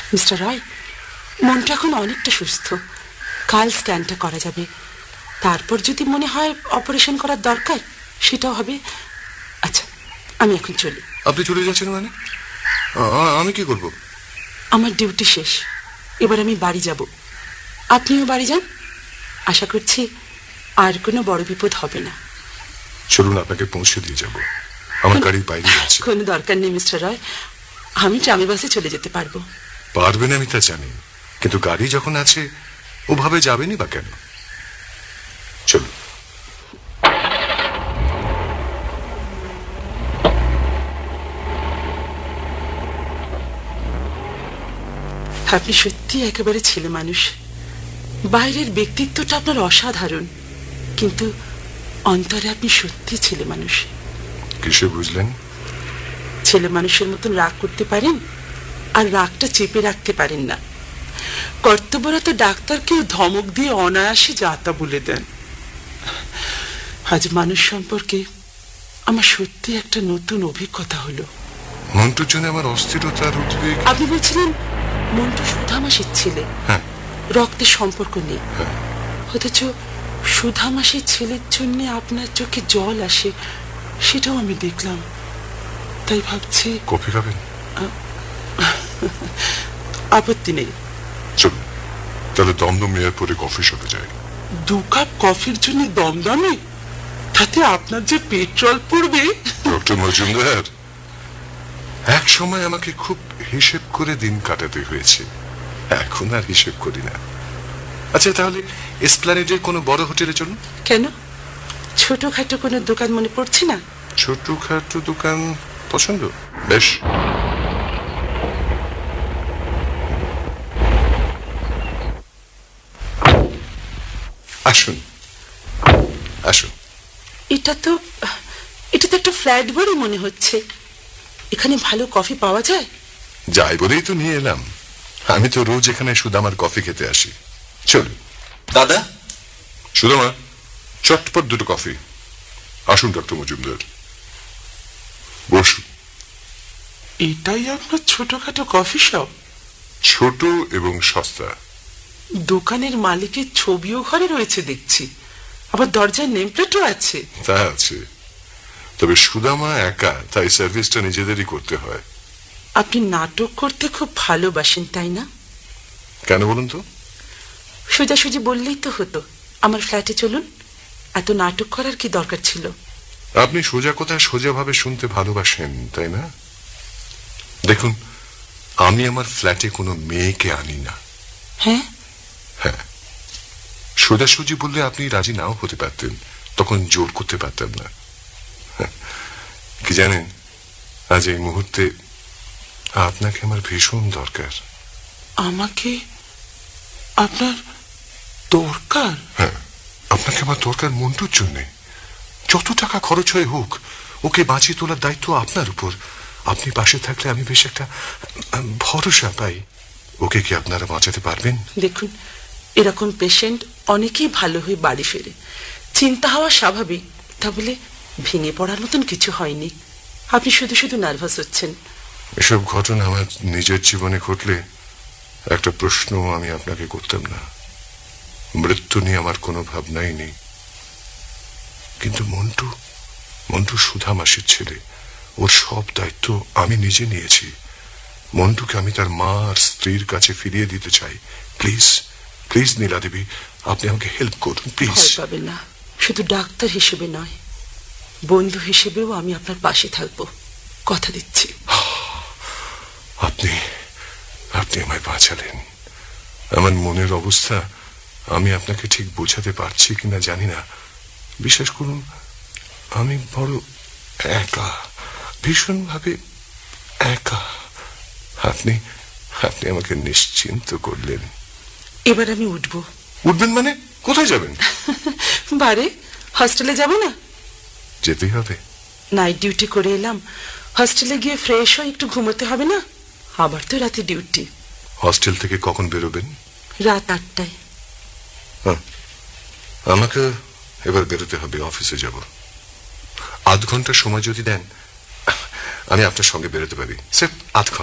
Mister রয়, মনটা এখন অনেকটা সুস্থ। কাল স্ক্যানটা করা যাবে, তারপর যদি মনে হয় অপারেশন করার দরকার সেটাও হবে। আচ্ছা, আমি এখন চলি। আপনি চলে যাচ্ছেন মানে? আমি কি করব? আমার ডিউটি শেষ, এবার আমি বাড়ি যাব। আপনিও বাড়ি যান। আশা করছি আর কোনো বড় বিপদ হবে না। চলুন, আপনাকে পৌঁছে দিয়ে যাব। আমার গাড়ির বাইরে আছে। কোনো দরকার নেই মিস্টার রয়, আমি ট্রামে বাসে চলে যেতে পারবো। পারবেন আমি তা জানি, কিন্তু গাড়ি যখন আছে ওভাবে যাবেনই বা কেন? চলুন। আপনি সত্যি একেবারে ছেলে মানুষ। বাইরের ব্যক্তিত্বটা আপনার অসাধারণ, কিন্তু অন্তরে আপনি সত্যি ছেলে মানুষ। কিসে বুঝলেন? ছেলে মানুষের মতন রাগ করতে পারেন, আর রাগটা চেপে রাখতে পারেন না। কর্তব্যরত ডাক্তারকেও ধমক দিয়ে অনায়াসে যাতা বলে দেন। আজ মানুষ সম্পর্কে আমার সত্যি একটা নতুন অভিজ্ঞতা হলো। মন্টুর জন্য আমার অস্থিরতার উদ্বেগ। আপনি বলছিলেন মন্টু সুধা মাসির ছেলে। হ্যাঁ, রক্তের সম্পর্ক নেই, অথচ সুধা মাসির ছেলের জন্য আপনার চোখে জল আসে, সেটাও আমি দেখলাম। তাই ভাবছি। কফি খাবেন? আপত্তি নেই। চলুন তাহলে দমদম এয়ারপোর্টে কফি শপে যাই। 2 কাপ কফির জন্য দমদমে? তাতে আপনার যে পেট্রোল পড়বে। ডক্টর মজুমদার, এক সময় আমাকে খুব হিসেব করে দিন কাটাতে হয়েছে, এখন আর হিসেব করি না। আচ্ছা, তাহলে এসপ্ল্যানেডের কোনো বড় হোটেলে চলুন। কেন, ছোটখাটো কোনো দোকান মনে পড়ছে না? ছোটখাটো দোকান পছন্দ? বেশ। আসুন আসুন। এটা তো একটা ফ্ল্যাট বাড়ি মনে হচ্ছে। এখানে ভালো কফি পাওয়া যায়? যাই বলেই তো নিয়ে এলাম। আমি তো রোজ এখানে সুদামার কফি খেতে আসি। চলুন। দাদা। সুদামা, চটপট 2 কফি। আসুন ডক্টর মজুমদার, বসুন। এটাই আপনার ছোটখাটো কফি শপ? ছোট এবং সস্তা। দোকানের মালিকের ছবিও ঘরে রয়েছে দেখছি, আবার দরজায় নেম প্লেটও আছে। তা আছে, তবে সুদামা একা, তাই সার্ভিসটা নিজেদেরই করতে হয়। আপনি নাটক করতে খুব ভালোবাসেন, তাই না? কেন বলুন তো? সোজাসুজি বললেই তো হতো, আমার ফ্ল্যাটে চলুন। এত নাটক করার কি দরকার ছিল? আপনি সোজা কথা সোজাভাবে শুনতে ভালোবাসেন, তাই না? দেখুন, আমি আমার ফ্ল্যাটে কোনো মেয়েকে আনি না। হ্যাঁ হ্যাঁ, সোজাসুজি বললে আপনি রাজি নাও হতে পারতেন, তখন জোর করতে পারতাম না। কি জানেন, আজ এই মুহূর্তে আপনাকে আমার ভীষণ দরকার। আমাকে আপনার দরকার? হ্যাঁ, আপনাকে আমার দরকার মন্টুর জন্যে। যত টাকা খরচ হয় হোক, ওকে বাঁচিয়ে তোলার দায়িত্ব আপনার উপর। আপনি পাশে থাকলে আমি বেশ একটা ভরসা পাই। ওকে কি আপনারা বাঁচাতে পারবেন? দেখুন, এরকম পেশেন্ট অনেকেই ভালো হয়ে বাড়ি ফেরে। চিন্তা হওয়া স্বাভাবিক, তা বলে ভেঙে পড়ার মতন কিছু হয়নি। আপনি শুধু শুধু নার্ভাস হচ্ছেন। এসব ঘটনা আমার নিজের জীবনে ঘটলে একটা প্রশ্ন আমি আপনাকে করতাম না। মৃত্যু নিয়ে আমার কোনো ভাবনাই নেই, কিন্তু মন্টু সুধা মাসির ছেলে, ওর সব দায়িত্ব আমি নিজে নিয়েছি। মন্টুকে আমি তার মা আর স্ত্রীর কাছে ফিরিয়ে দিতে চাই। প্লিজ প্লিজ নীলা দেবী, আপনি আমাকে হেল্প করুন প্লিজ। ভয় পাবেন না, শুধু ডাক্তার হিসেবে নয়, বন্ধু হিসেবেও আমি আপনার পাশে থাকবো, কথা দিচ্ছি। আপনি আমায় বাঁচালেন। আমার মনের অবস্থা আমি আপনাকে ঠিক বোঝাতে পারছি কিনা জানি না। বিশ্বাস করুন, আমি বড় একা, ভীষণভাবে একা। আপনি আমাকে নিশ্চিন্ত করলেন। এবার আমি উঠবো। উঠবেন মানে? কোথায় যাবেন? বারে হস্টেলে যাব না? যেতেই হবে। নাইট ডিউটি করে এলাম, হস্টেলে গিয়ে ফ্রেশ হয়ে একটু ঘুমোতে হবে না? আবার তো রাতে ডিউটি। হস্টেল থেকে কখন বেরোবেন? রাত 8টায়। আমাকে এবার বেরোতে হবে, অফিসে যাব। আধ ঘন্টা সময় যদি দেন, আমি আপনার সঙ্গে বেরোতে পারি। স্যার, আধ ঘন্টা।